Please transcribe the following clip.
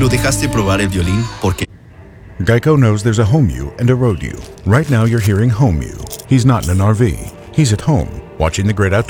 Lo dejaste probar el violín porque Geico knows there's a home you and a road you. Right now you're hearing home you. He's not in an RV. He's at home, watching the great outdoors.